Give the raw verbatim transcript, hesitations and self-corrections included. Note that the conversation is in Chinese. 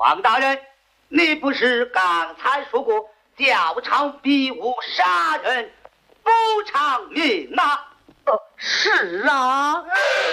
王大人，你不是刚才说过教场必无杀人，不偿命吗？ 呃，是啊。